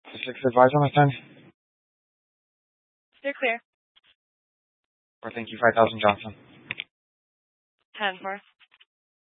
Six advisor, my son. They're clear. Or thank you, 5000 Johnson. 10-4.